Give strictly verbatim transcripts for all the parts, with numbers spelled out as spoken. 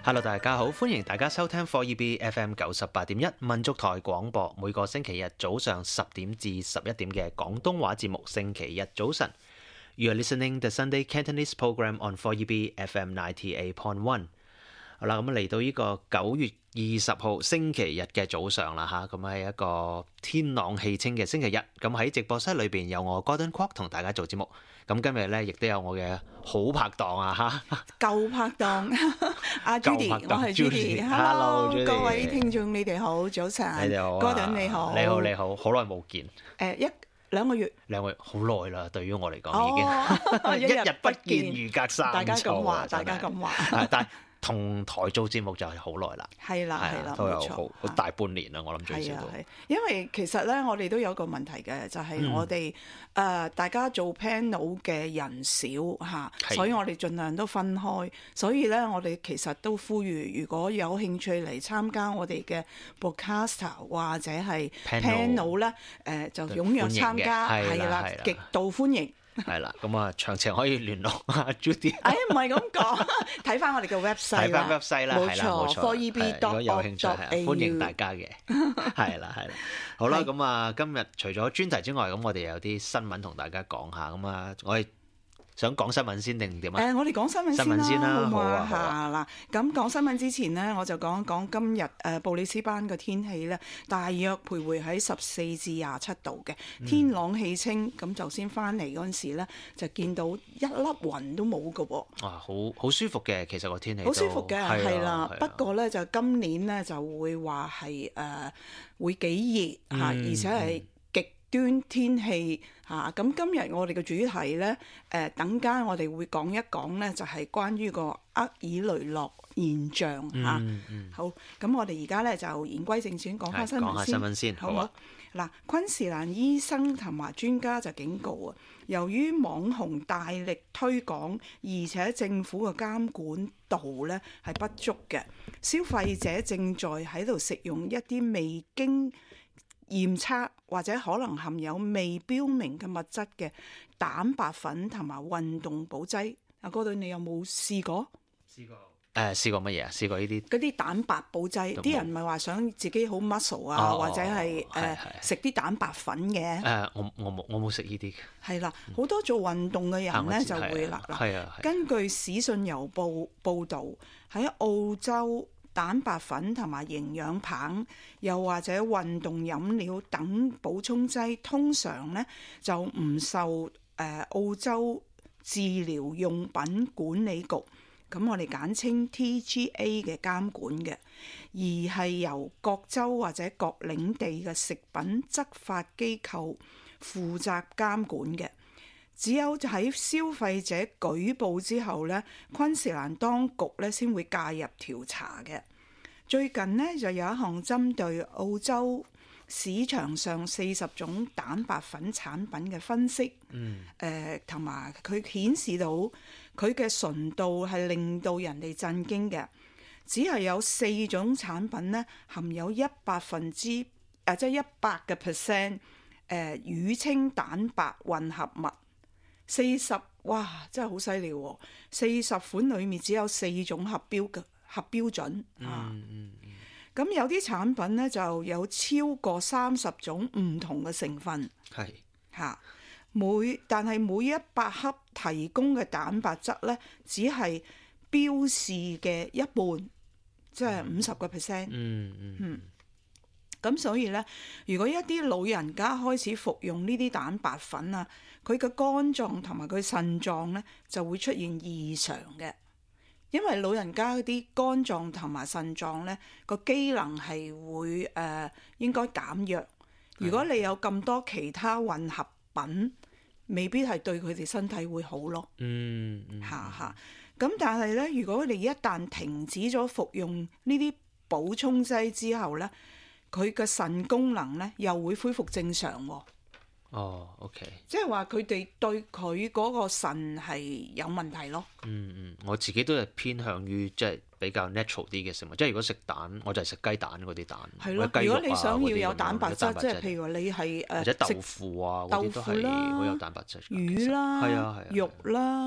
Hello， 大家好，歡迎大家收聽 four E B F M 九十八點一民族台廣播，每個星期日早上十點至十一點嘅廣東話節目。星期日早晨 ，You are listening the Sunday Cantonese program on four E B F M ninety-eight point one。好啦，咁嚟到呢個九月二十號星期日嘅早上啦吓，咁係一個天朗氣清嘅星期日。咁喺直播室裏邊有我 Gordon Kwok 同大家做節目。咁今日咧亦都有我嘅好拍檔啊吓， 舊拍檔阿 Judy， 我係 Judy。Hello， 各位聽眾你哋好，早晨。 你哋好 Gordon 你好， 你好你好，好耐冇見。 誒一兩個月， 兩個月好耐啦，對於我嚟講已經一日不見如隔三秋。 大家咁話，大家咁話。 但係同台做節目就係好耐啦， 係啦係啦， 都有好好大半年啦，我諗最少都。 因為其實咧，我哋都有個問題嘅，就係、是、我哋誒、嗯呃、大家做 panel 嘅人少嚇，所以我哋盡量都分開。所以咧，我哋其實都呼籲，如果有興趣嚟參加我哋嘅 broadcaster 或者係 panel 咧，誒、呃、就踴躍參加，係啦，極度歡迎。 係啦，咁啊，詳情可以聯絡阿 Judy。 哎，唔係咁講，睇翻我哋嘅 website 睇翻 website 啦，係啦，冇錯。 four E B dot org dot A U。如果有興趣，係歡迎大家嘅。係啦，係啦。好啦，咁啊，今日除咗專題之外，咁我哋有啲新聞同大家講下。咁啊，我哋想講新聞先定點啊？ 誒，我哋講新聞先啦， 先啦， 好啊，好啊。嗱，咁講新聞之前呢，我就講講今日誒布里斯班嘅天氣咧，大約徘徊喺十四至廿七度嘅，天朗氣清。咁就先翻嚟嗰陣時咧，就見到一粒雲都冇嘅喎。 啊，好好舒服嘅，其實個天氣好舒服嘅，係啦。不過咧，就今年咧就會話係誒會幾熱嚇，而且係極端天氣嚇。咁今日我哋嘅主題咧，誒等間我哋會講一講咧，就係關於個厄爾雷諾現象嚇。 嗯嗯、 好，咁我哋而家咧就言歸正傳，講翻新聞先。 講下新聞先， 好唔好？嗱，昆士蘭醫生同埋專家就警告啊，由於網紅大力推廣，而且政府嘅監管度咧係不足嘅，消費者正在喺度食用一啲未經驗測或者可能含有未標明嘅物質嘅蛋白粉同埋運動補劑。阿哥對你有冇試過？ 試過。誒試過乜嘢啊？試過呢啲嗰啲蛋白補劑，啲人唔係話想自己好 muscle 啊， 哦、 或者係誒食啲蛋白粉嘅。誒、 呃，我我冇我冇食呢啲嘅。 係啦，好多做運動嘅人咧、嗯、就會啦。 係啊。 根據史信郵報報導，喺澳洲蛋白粉同埋營養棒，又或者運動飲料等補充劑，通常咧就唔受誒、呃、澳洲治療用品管理局。咁我哋簡稱 T G A 嘅監管嘅，而係由各州或者各領地嘅食品執法機構負責監管嘅。只有喺消費者舉報之後咧，昆士蘭當局咧先會介入調查嘅。最近呢，就有一項針對澳洲市場上四十種蛋白粉產品嘅分析，誒同埋佢顯示到佢嘅純度係令到人哋震驚嘅，只係有四種產品咧含有一百分之誒即係一百嘅 percent 誒乳清蛋白混合物，四十哇真係好犀利喎！四十款裡面只有四種合標嘅合標準啊！ 嗯嗯咁有啲產品咧就有超過三十種唔同嘅成分， 係嚇每但係每一百克提供嘅蛋白質咧，只係標示嘅一半，即係五十個 percent。 嗯嗯嗯。 咁所以咧，如果一啲老人家開始服用呢啲蛋白粉啊，佢嘅肝臟同埋佢腎臟咧就會出現異常嘅。因為老人家嗰啲肝臟同埋腎臟咧個機能係會誒、呃、應該減弱。如果你有咁多其他混合品，未必係對佢哋身體會好咯。 嗯嗯。 嚇嚇。咁但係咧，如果你一旦停止咗服用呢啲補充劑之後咧，佢嘅腎功能咧又會恢復正常喎。 哦、oh，OK， 即係話佢哋對佢嗰個腎係有問題咯。 嗯嗯，我自己都係偏向於即係比較 natural 啲嘅食物，即係如果食蛋，我就係食雞蛋嗰啲蛋。係咯的， 如果你想要有蛋白質，即係譬如話你係誒或者豆腐啊嗰啲都係好有蛋白質。 魚啦， 係啊係啊， 肉啦。誒、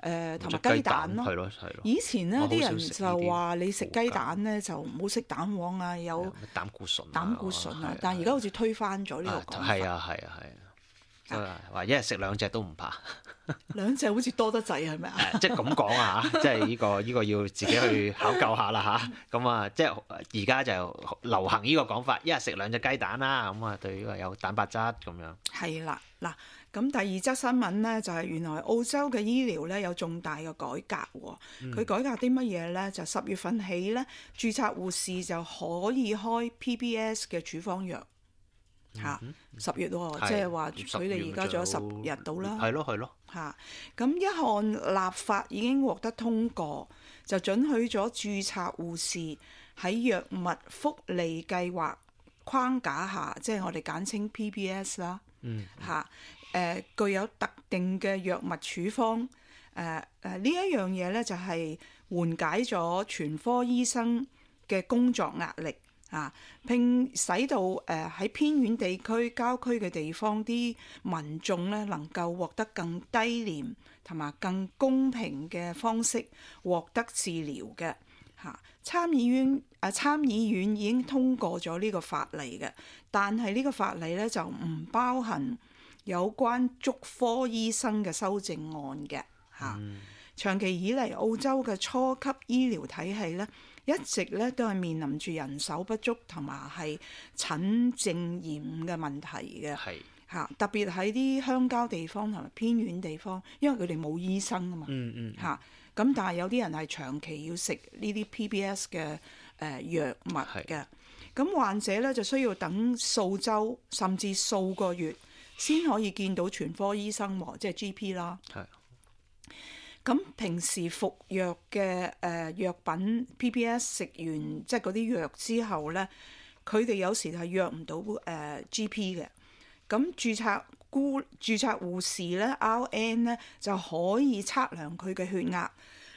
誒同埋雞蛋咯。 係咯係咯。 以前咧啲人就話你食雞蛋咧呢就唔好食蛋黃啊，有膽固醇、 膽固醇啊，但係而家好似推翻咗呢個講法。 係啊係啊係啊，即係話一日食兩隻都唔怕。 兩隻好似多得滯係咪啊？ 即係咁講啊嚇，即係呢個呢個要自己去考究下啦嚇。咁啊，即係而家就流行呢個講法，一日食兩隻雞蛋啦。咁啊，對呢個有蛋白質咁樣。 係啦，嗱，咁第二則新聞咧就係原來澳洲嘅醫療咧有重大嘅改革喎。佢改革啲乜嘢咧？就十月份起咧，註冊護士就可以開 P B S 嘅處方藥。嚇，十月喎，即係話佢哋而家仲有十日到啦。 係咯係咯。 嚇，咁一項立法已經獲得通過，就准許咗註冊護士喺藥物福利計劃框架下，即係我哋簡稱 P B S 啦。 嗯。 嚇，誒具有特定嘅藥物處方，誒誒呢一樣嘢咧就係緩解咗全科醫生嘅工作壓力。啊，並使到誒喺偏遠地區、郊區嘅地方啲民眾咧，能夠獲得更低廉同埋更公平嘅方式獲得治療嘅嚇。參議院啊，參議院已經通過咗呢個法例嘅，但係呢個法例咧就唔包含有關足科醫生嘅修正案嘅嚇。嗯、長期以嚟，澳洲嘅初級醫療體系咧，一直咧都係面臨住人手不足同埋係診症延誤嘅問題嘅，係嚇是特別喺啲鄉郊地方同埋偏遠地方，因為佢哋冇醫生啊嘛，嗯嗯嚇咁，但係有啲人係長期要食呢啲 P B S 嘅誒、呃、藥物嘅，咁是患者咧就需要等數週甚至數個月先可以見到全科醫生喎，即係 G P 啦。係。咁平時服藥嘅誒藥品 P B S 食完即係嗰啲藥之後咧，佢哋有時係約唔到誒 G P 嘅。咁註冊顧註冊護士咧 R N 咧就可以測量佢嘅血壓，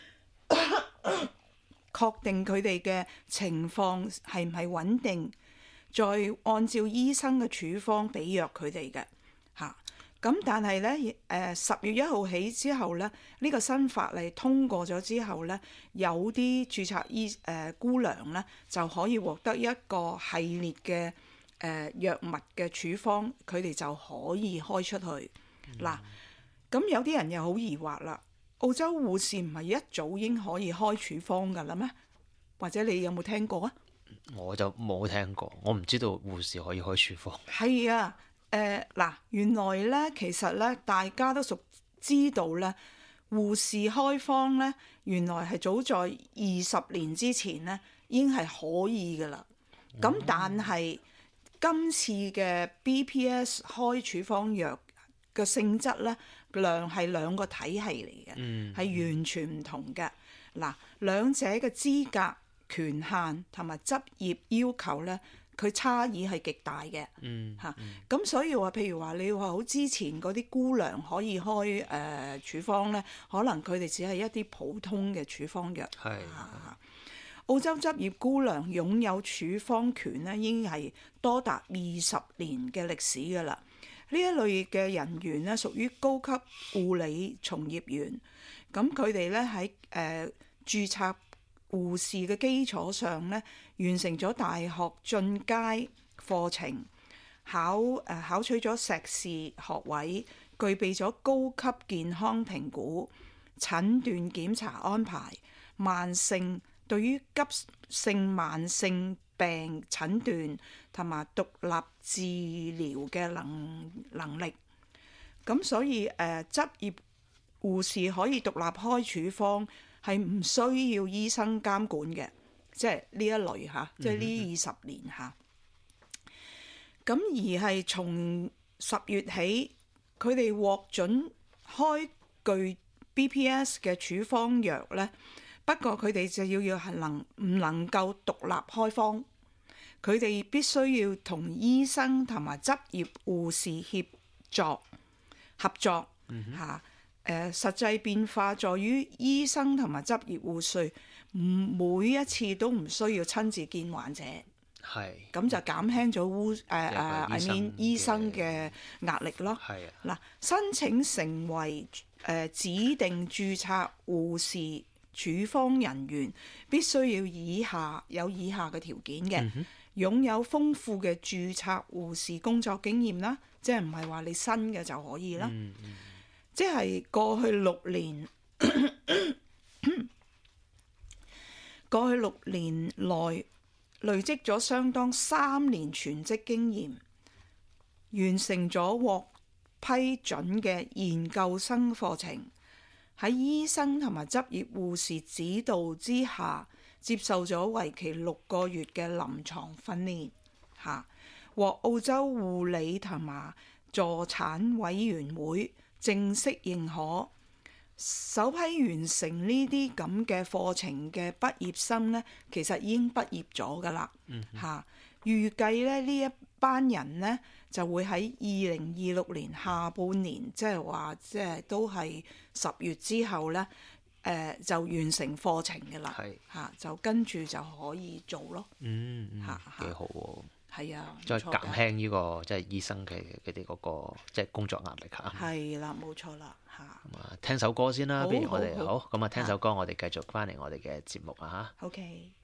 確定佢哋嘅情況係唔係穩定，再按照醫生嘅處方俾藥佢哋嘅嚇。咁但係咧，誒十月一號起之後咧，呢、呢個新法例通過咗之後咧，有啲註冊醫誒、呃、姑娘咧就可以獲得一個系列嘅誒、呃、藥物嘅處方，佢哋就可以開出去。嗱、嗯，咁有啲人又好疑惑啦，澳洲護士唔係一早已經可以開處方㗎啦咩？或者你有冇聽過啊？ 我就冇聽過，我唔知道護士可以開處方。 係啊。誒嗱、呃，原來咧，其實咧，大家都熟知道咧，護士開方咧，原來係早在二十年之前咧，已經係可以㗎喇。咁、嗯、但係今次嘅 B P S 開處方藥嘅性質咧，兩係兩個體系嚟嘅，係、嗯、完全唔同嘅。嗱，兩者嘅資格、權限同埋執業要求咧，佢差異係極大嘅，嚇咁、嗯嗯、所以話，譬如話你話好之前嗰啲姑娘可以開誒、呃、處方咧，可能佢哋只係一啲普通嘅處方藥。係是、啊，澳洲執業姑娘擁有處方權咧，已經係多達二十年嘅歷史㗎啦。呢一類嘅人員咧，屬於高級護理從業員，咁佢哋咧喺誒註冊護士嘅基礎上咧，完成咗大學進階課程，考誒、呃、考取咗碩士學位，具備咗高級健康評估、診斷檢查安排、慢性對於急性慢性病診斷同埋獨立治療嘅能能力。咁所以誒、呃、執業護士可以獨立開處方，係唔需要醫生監管嘅，即係呢一類嚇，即係呢二十年嚇。咁、嗯、而係從十月起，佢哋獲准開具 B P S 嘅處方藥咧。不過佢哋就要要係能唔能夠獨立開方，佢哋必須要同醫生同埋執業護士協作合作嚇。嗯哼誒、呃、實際變化在於醫生同埋執業護士唔每一次都唔需要親自見患者，係咁是就減輕咗護誒誒 I mean 醫生嘅壓力咯。係啊，嗱，申請成為誒、 呃、指定註冊護士處方人員必須要以下有以下嘅條件嘅， 嗯哼擁有豐富嘅註冊護士工作經驗啦，即係唔係話你新嘅就可以啦， 嗯嗯即係過去六年過去六年內累積咗相當三年全職經驗，完成咗獲批准嘅研究生課程，喺醫生同埋執業護士指導之下，接受咗為期六個月嘅臨床訓練，嚇獲澳洲護理同埋助產委員會正式認可。首批完成呢啲咁嘅課程嘅畢業生呢，其實已經畢業咗㗎啦，嚇、 嗯哼。 預計咧呢一班人呢，就會喺二零二六年下半年，即係話即係都係十月之後呢，誒、呃、就完成課程㗎啦， 係嚇就跟住就可以做咯， 嗯嗯嚇幾好喎， 係啊， 再減冇錯㗎輕呢個即係醫生嘅佢哋嗰個即係工作壓力嚇。 係啦，冇錯啦，嚇。 咁啊，聽首歌先啦， 好不如我哋好好好咁啊，聽首歌我哋繼續翻嚟我哋嘅節目啊嚇。 OK。